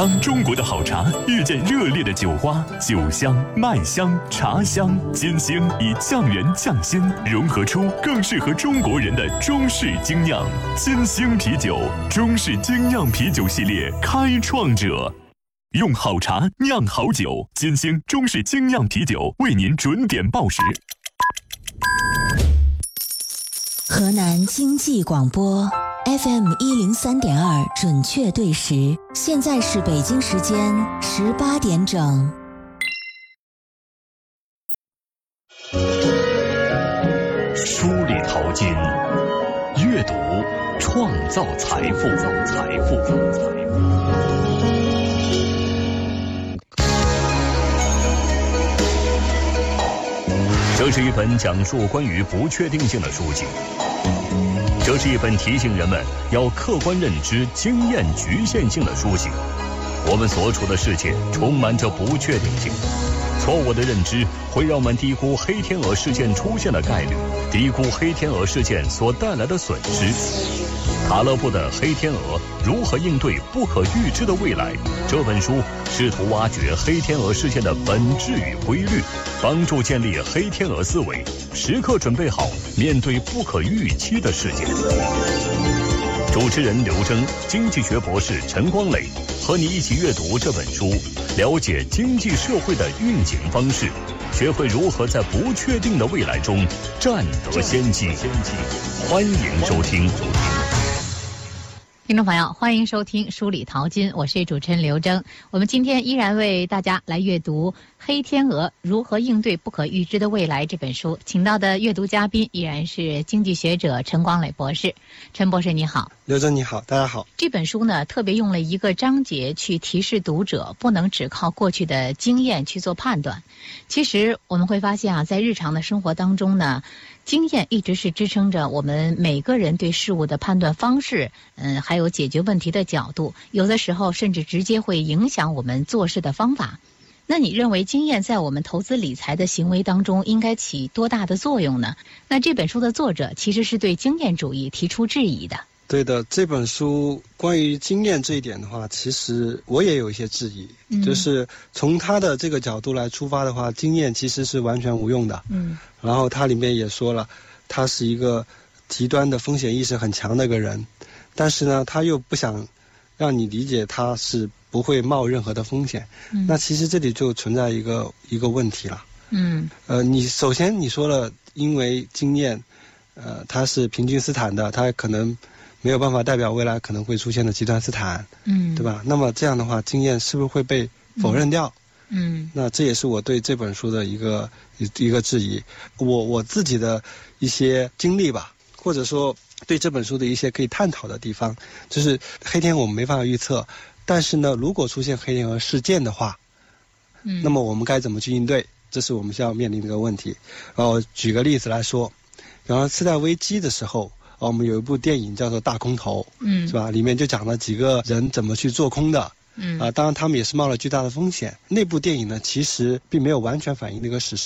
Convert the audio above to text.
当中国的好茶遇见热烈的酒花，酒香、麦香、茶香、金星以匠人匠心融合出更适合中国人的中式精酿。金星啤酒，中式精酿啤酒系列开创者。用好茶酿好酒，金星中式精酿啤酒为您准点报时。 河南经济广播 FM 103.2准确对时，现在是北京时间18点整。 梳理淘金，阅读创造财富。这是一本讲述关于不确定性的书籍，这是一本提醒人们要客观认知经验局限性的书籍。我们所处的世界充满着不确定性，错误的认知会让我们低估黑天鹅事件出现的概率，低估黑天鹅事件所带来的损失。塔勒布的《黑天鹅：如何应对不可预知的未来》这本书试图挖掘黑天鹅事件的本质与规律，帮助建立黑天鹅思维，时刻准备好面对不可预期的事件。主持人刘征，经济学博士陈光磊和你一起阅读这本书，了解经济社会的运行方式，学会如何在不确定的未来中占得先机。欢迎收听。 听众朋友，欢迎收听梳理淘金，我是主持人刘征。我们今天依然为大家来阅读《黑天鹅：如何应对不可预知的未来》这本书，请到的阅读嘉宾依然是经济学者陈光磊博士。陈博士你好。 刘征你好，大家好。 这本书呢，特别用了一个章节去提示读者，不能只靠过去的经验去做判断。其实我们会发现啊，在日常的生活当中呢，经验一直是支撑着我们每个人对事物的判断方式，还有解决问题的角度，有的时候甚至直接会影响我们做事的方法。那你认为经验在我们投资理财的行为当中应该起多大的作用呢？那这本书的作者其实是对经验主义提出质疑的。 对的，这本书关于经验这一点的话，其实我也有一些质疑，就是从他的这个角度来出发的话，经验其实是完全无用的。然后他里面也说了，他是一个极端的风险意识很强的一个人，但是呢，他又不想让你理解他是不会冒任何的风险。那其实这里就存在一个问题了。你首先你说了，因为经验，它是平均斯坦的，它可能没有办法代表未来可能会出现的极端斯坦，对吧？那么这样的话，经验是不是会被否认掉？那这也是我对这本书的一个质疑。我自己的一些经历吧，或者说对这本书的一些可以探讨的地方，就是黑天鹅我们没办法预测，但是呢，如果出现黑天鹅事件的话，那么我们该怎么去应对？这是我们需要面临的一个问题。举个例子来说，比方说次贷危机的时候，我们有一部电影叫做《大空头》，是吧？里面就讲了几个人怎么去做空的。当然他们也是冒了巨大的风险。那部电影呢，其实并没有完全反映那个史实。